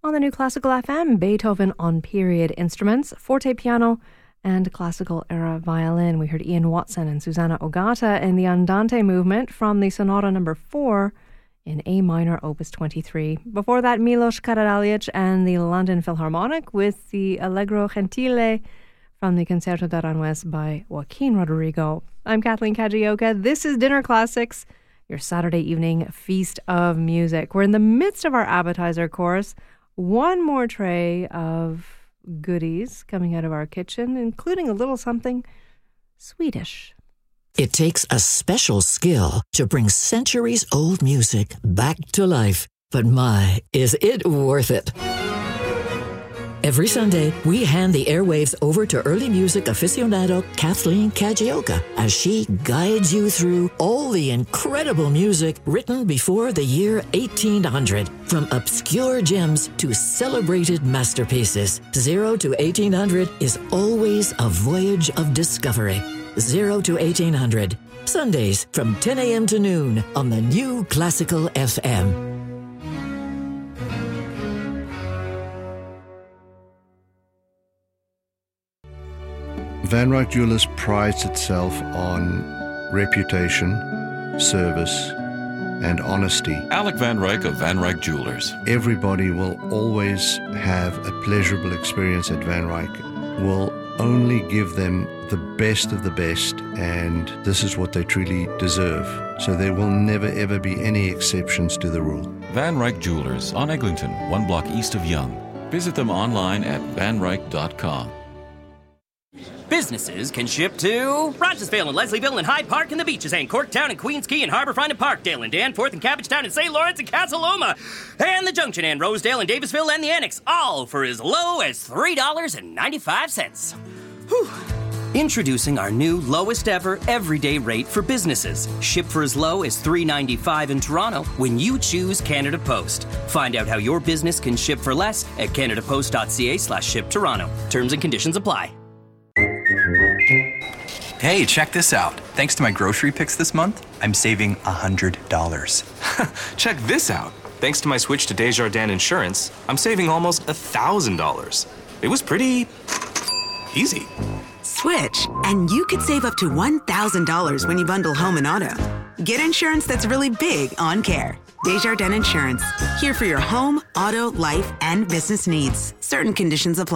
On the New Classical FM, Beethoven on period instruments, forte piano and classical era violin. We heard Ian Watson and Susanna Ogata in the Andante movement from the Sonata No. 4 in A minor, Opus 23. Before that, Milos Karadzic and the London Philharmonic with the Allegro Gentile from the Concerto d'Aranjuez by Joaquin Rodrigo. I'm Kathleen Kajioka. This is Dinner Classics, your Saturday evening feast of music. We're in the midst of our appetizer course. One more tray of goodies coming out of our kitchen, including a little something Swedish. It takes a special skill to bring centuries-old music back to life. But my, is it worth it? Every Sunday, we hand the airwaves over to early music aficionado Kathleen Kajioka as she guides you through all the incredible music written before the year 1800. From obscure gems to celebrated masterpieces, 0 to 1800 is always a voyage of discovery. 0 to 1800. Sundays from 10 a.m. to noon on the New Classical FM. Van Ryck Jewelers prides itself on reputation, service, and honesty. Alec Van Ryck of Van Ryck Jewelers. Everybody will always have a pleasurable experience at Van Ryck. We'll only give them the best of the best, and this is what they truly deserve. So there will never ever be any exceptions to the rule. Van Ryck Jewelers on Eglinton, 1 block east of Yonge. Visit them online at vanryck.com. Businesses can ship to Rogersville and Leslieville and Hyde Park and the Beaches and Corktown and Queens Quay and Harbourfront and Parkdale and Danforth and Cabbagetown and St. Lawrence and Casa Loma and the Junction and Rosedale and Davisville and the Annex, all for as low as $3.95. Whew. Introducing our new lowest ever everyday rate for businesses. Ship for as low as $3.95 in Toronto when you choose Canada Post. Find out how your business can ship for less at canadapost.ca/shiptoronto. Terms and conditions apply. Hey, check this out. Thanks to my grocery picks this month, I'm saving $100. Check this out. Thanks to my switch to Desjardins Insurance, I'm saving almost $1,000. It was pretty easy. Switch, and you could save up to $1,000 when you bundle home and auto. Get insurance that's really big on care. Desjardins Insurance. Here for your home, auto, life, and business needs. Certain conditions apply.